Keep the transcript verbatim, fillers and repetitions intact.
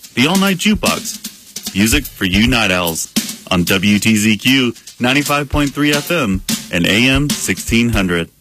the all-night jukebox. Music for you night owls on W T Z Q ninety-five point three F M and A M sixteen hundred.